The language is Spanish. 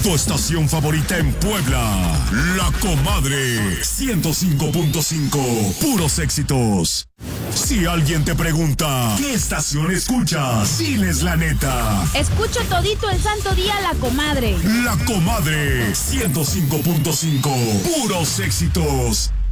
Tu estación favorita en Puebla. La Comadre. 105.5. Puros éxitos. Si alguien te pregunta, ¿qué estación escuchas? Diles la neta. Escucho todito el santo día La Comadre. La Comadre. 105.5. Puros éxitos.